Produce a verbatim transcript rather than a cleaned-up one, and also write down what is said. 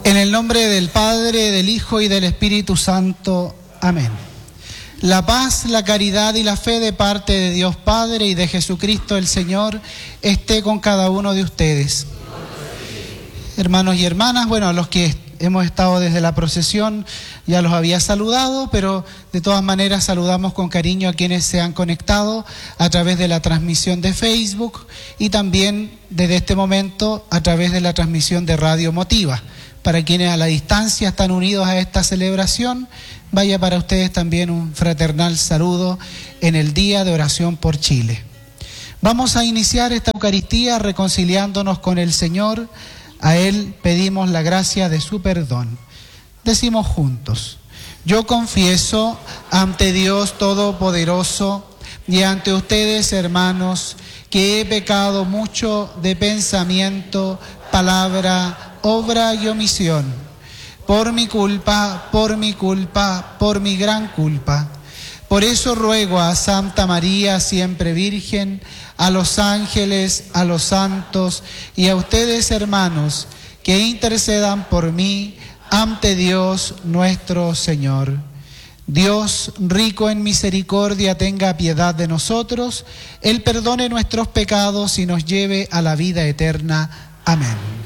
En el nombre del Padre, del Hijo y del Espíritu Santo. Amén. La paz, la caridad y la fe de parte de Dios Padre y de Jesucristo el Señor esté con cada uno de ustedes. Hermanos y hermanas, bueno, los que hemos estado desde la procesión ya los había saludado, pero de todas maneras saludamos con cariño a quienes se han conectado a través de la transmisión de Facebook y también desde este momento a través de la transmisión de Radio Motiva. Para quienes a la distancia están unidos a esta celebración, vaya para ustedes también un fraternal saludo en el Día de Oración por Chile. Vamos a iniciar esta Eucaristía reconciliándonos con el Señor. A Él pedimos la gracia de su perdón. Decimos juntos: yo confieso ante Dios Todopoderoso y ante ustedes, hermanos, que he pecado mucho de pensamiento, palabra, obra y omisión. Por mi culpa, por mi culpa, por mi gran culpa. Por eso ruego a Santa María, siempre Virgen, a los ángeles, a los santos y a ustedes, hermanos, que intercedan por mí ante Dios nuestro Señor. Dios, rico en misericordia, tenga piedad de nosotros, Él perdone nuestros pecados y nos lleve a la vida eterna. Amén.